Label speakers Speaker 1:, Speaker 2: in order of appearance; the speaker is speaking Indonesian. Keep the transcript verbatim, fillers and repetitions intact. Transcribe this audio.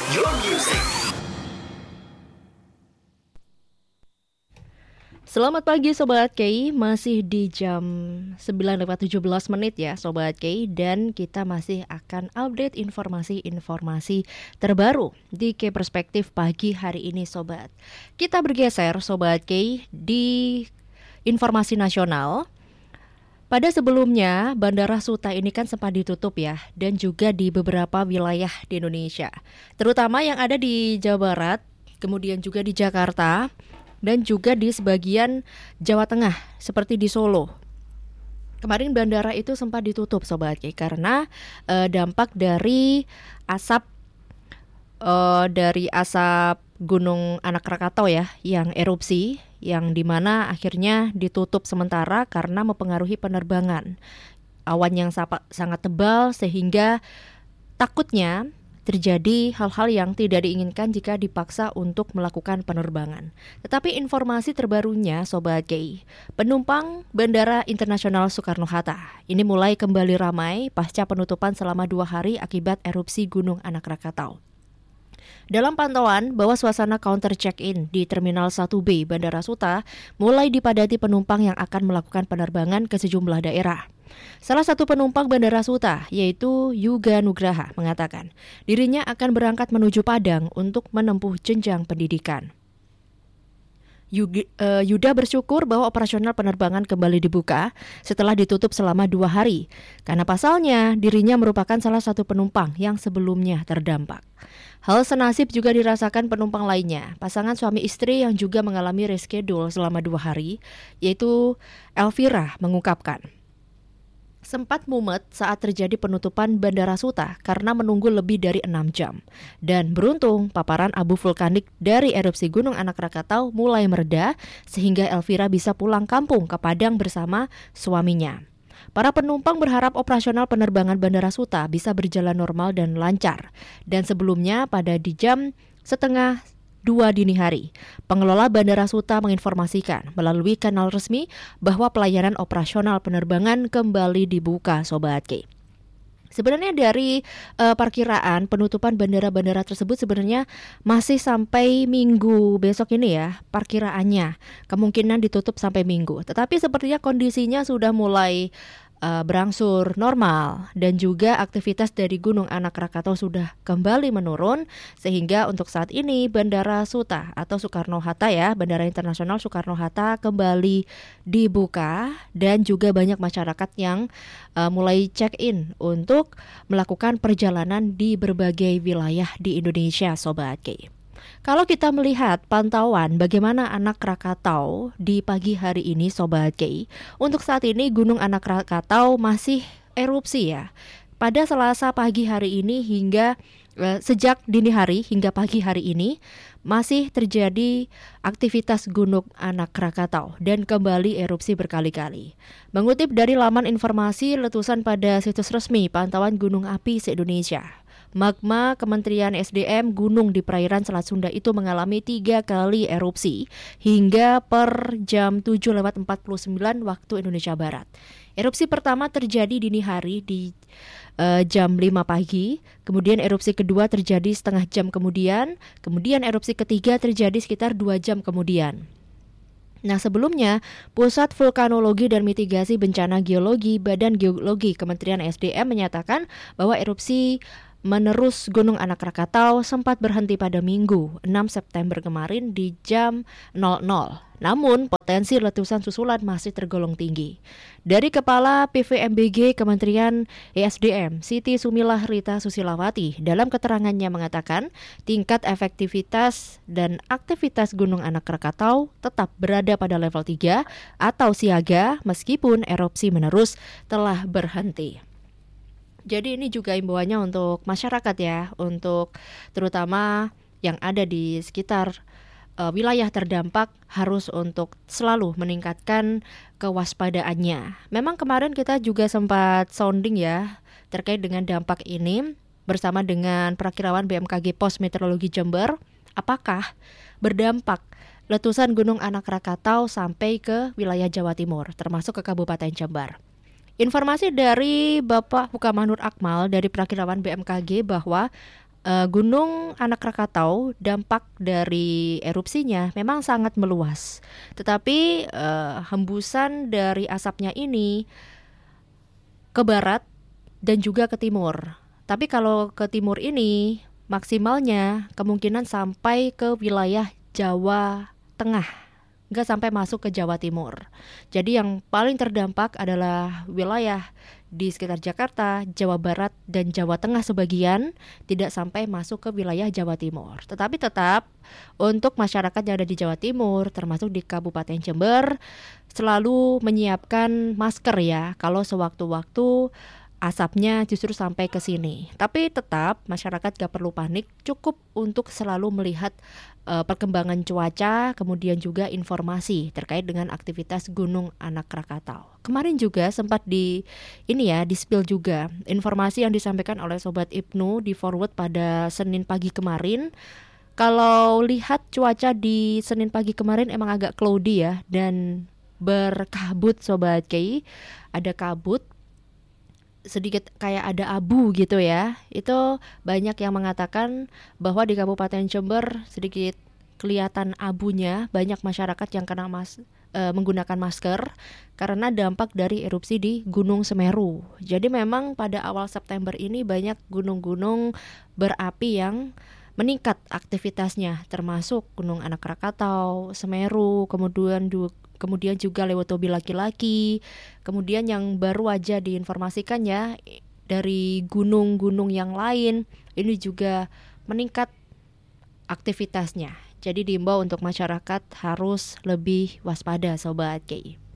Speaker 1: your music.
Speaker 2: Selamat pagi Sobat K I, masih di jam sembilan lewat tujuh belas menit ya Sobat K I. Dan kita masih akan update informasi-informasi terbaru di K Perspektif pagi hari ini Sobat. Kita bergeser Sobat K I di informasi nasional. Pada sebelumnya, Bandara Suta ini kan sempat ditutup ya, dan juga di beberapa wilayah di Indonesia, terutama yang ada di Jawa Barat, kemudian juga di Jakarta, dan juga di sebagian Jawa Tengah, seperti di Solo. Kemarin bandara itu sempat ditutup Sobat K, karena uh, dampak dari asap uh, dari asap Gunung Anak Rakatau ya, yang erupsi, yang dimana akhirnya ditutup sementara karena mempengaruhi penerbangan. Awan yang sangat tebal sehingga takutnya terjadi hal-hal yang tidak diinginkan jika dipaksa untuk melakukan penerbangan. Tetapi informasi terbarunya Sobat K I, penumpang Bandara Internasional Soekarno-Hatta ini mulai kembali ramai pasca penutupan selama dua hari akibat erupsi Gunung Anak Rakatau. Dalam pantauan bahwa suasana counter check-in di Terminal satu B Bandara Suta mulai dipadati penumpang yang akan melakukan penerbangan ke sejumlah daerah. Salah satu penumpang Bandara Suta, yaitu Yuga Nugraha, mengatakan dirinya akan berangkat menuju Padang untuk menempuh jenjang pendidikan. Yuda bersyukur bahwa operasional penerbangan kembali dibuka setelah ditutup selama dua hari, karena pasalnya dirinya merupakan salah satu penumpang yang sebelumnya terdampak. Hal senasib juga dirasakan penumpang lainnya, pasangan suami istri yang juga mengalami reschedule selama dua hari, yaitu Elvira mengungkapkan sempat mumet saat terjadi penutupan Bandara Suta karena menunggu lebih dari enam jam. Dan beruntung paparan abu vulkanik dari erupsi Gunung Anak Rakatau mulai mereda sehingga Elvira bisa pulang kampung ke Padang bersama suaminya. Para penumpang berharap operasional penerbangan Bandara Suta bisa berjalan normal dan lancar. Dan sebelumnya pada di jam setengah dua dini hari, pengelola Bandara Suta menginformasikan melalui kanal resmi bahwa pelayanan operasional penerbangan kembali dibuka Sobat K. Sebenarnya dari uh, perkiraan penutupan bandara-bandara tersebut sebenarnya masih sampai minggu besok ini ya, perkiraannya kemungkinan ditutup sampai minggu. Tetapi sepertinya kondisinya sudah mulai Uh, berangsur normal dan juga aktivitas dari Gunung Anak Rakatau sudah kembali menurun, sehingga untuk saat ini Bandara Suta atau Soekarno-Hatta ya, Bandara Internasional Soekarno-Hatta kembali dibuka dan juga banyak masyarakat yang uh, mulai check-in untuk melakukan perjalanan di berbagai wilayah di Indonesia Sobat K. Kalau kita melihat pantauan bagaimana Anak Rakatau di pagi hari ini Sobat K, untuk saat ini Gunung Anak Rakatau masih erupsi ya. Pada Selasa pagi hari ini hingga eh, sejak dini hari hingga pagi hari ini masih terjadi aktivitas Gunung Anak Rakatau dan kembali erupsi berkali-kali. Mengutip dari laman informasi letusan pada situs resmi Pantauan Gunung Api se-Indonesia, magma Kementerian S D M gunung di perairan Selat Sunda itu mengalami tiga kali erupsi hingga per jam tujuh lewat empat puluh sembilan waktu Indonesia Barat. Erupsi pertama terjadi dini hari di uh, jam lima pagi, kemudian erupsi kedua terjadi setengah jam kemudian, kemudian erupsi ketiga terjadi sekitar dua jam kemudian. Nah sebelumnya, Pusat Vulkanologi dan Mitigasi Bencana Geologi Badan Geologi Kementerian S D M menyatakan bahwa erupsi menerus Gunung Anak Rakatau sempat berhenti pada Minggu enam September kemarin di jam nol nol. Namun potensi letusan susulan masih tergolong tinggi. Dari Kepala P V M B G Kementerian E S D M, Siti Sumilah Rita Susilawati, dalam keterangannya mengatakan tingkat efektivitas dan aktivitas Gunung Anak Rakatau tetap berada pada level tiga atau siaga meskipun erupsi menerus telah berhenti. Jadi ini juga imbauannya untuk masyarakat ya, untuk terutama yang ada di sekitar uh, wilayah terdampak harus untuk selalu meningkatkan kewaspadaannya. Memang kemarin kita juga sempat sounding ya terkait dengan dampak ini bersama dengan Perakirawan B M K G Pos Meteorologi Jember. Apakah berdampak letusan Gunung Anak Rakatau sampai ke wilayah Jawa Timur, termasuk ke Kabupaten Jember? Informasi dari Bapak Hukamanur Akmal dari Perakirawan B M K G bahwa uh, Gunung Anak Rakatau, dampak dari erupsinya memang sangat meluas. Tetapi uh, hembusan dari asapnya ini ke barat dan juga ke timur. Tapi kalau ke timur ini maksimalnya kemungkinan sampai ke wilayah Jawa Tengah, nggak sampai masuk ke Jawa Timur. Jadi yang paling terdampak adalah wilayah di sekitar Jakarta, Jawa Barat, dan Jawa Tengah sebagian, tidak sampai masuk ke wilayah Jawa Timur. Tetapi tetap untuk masyarakat yang ada di Jawa Timur, termasuk di Kabupaten Jember, selalu menyiapkan masker ya, kalau sewaktu-waktu asapnya justru sampai ke sini. Tapi tetap masyarakat gak perlu panik, cukup untuk selalu melihat uh, perkembangan cuaca, kemudian juga informasi terkait dengan aktivitas Gunung Anak Rakatau. Kemarin juga sempat di ini ya, di-spill juga informasi yang disampaikan oleh Sobat Ibnu di forward pada Senin pagi kemarin. Kalau lihat cuaca di Senin pagi kemarin emang agak cloudy ya, dan berkabut Sobat K I, ada kabut, sedikit kayak ada abu gitu ya. Itu banyak yang mengatakan bahwa di Kabupaten Jember sedikit kelihatan abunya, banyak masyarakat yang kena mas e, menggunakan masker karena dampak dari erupsi di Gunung Semeru. Jadi memang pada awal September ini banyak gunung-gunung berapi yang meningkat aktivitasnya, termasuk Gunung Anak Rakatau, Semeru, kemudian du- kemudian juga Lewotobi laki-laki, kemudian yang baru aja diinformasikan ya dari gunung-gunung yang lain ini juga meningkat aktivitasnya. Jadi diimbau untuk masyarakat harus lebih waspada Sobat K I.